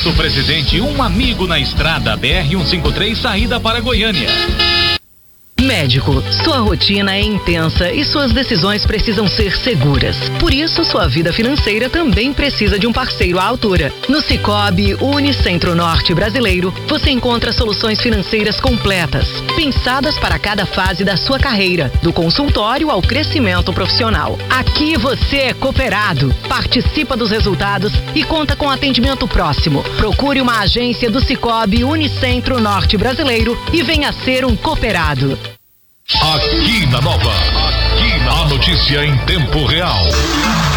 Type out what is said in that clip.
Posto Presidente, um amigo na estrada, BR-153, saída para Goiânia. Médico, sua rotina é intensa e suas decisões precisam ser seguras. Por isso, sua vida financeira também precisa de um parceiro à altura. No Sicoob Unicentro-Norte Brasileiro, você encontra soluções financeiras completas, pensadas para cada fase da sua carreira, do consultório ao crescimento profissional. Aqui você é cooperado, participa dos resultados e conta com atendimento próximo. Procure uma agência do Sicoob Unicentro-Norte Brasileiro e venha ser um cooperado. Aqui na Nova, a notícia em tempo real.